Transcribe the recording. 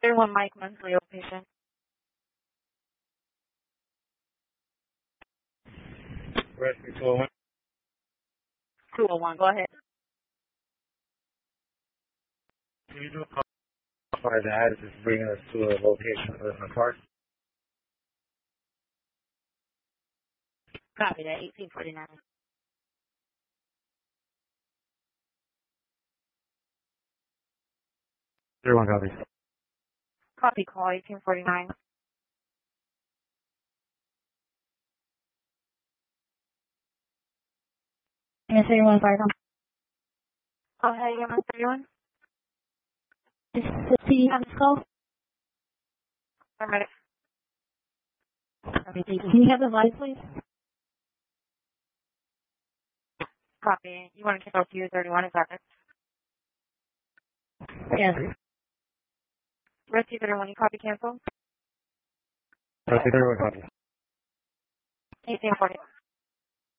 31 Mike Munsley, patient. 201. 201, go ahead. Can you do a call by that? It's just bringing us to a location of the park. Copy that, 1849. One copy. Copy call, 1849. MS31 Fire. Go ahead, MS31. Is the CD on this call? Paramedic. Okay, thank you. Can you have the line, please? Copy. You want to cancel to 31, is that it? Yes. Rescue 31, you copy cancel? Rescue 31 copy. 1840.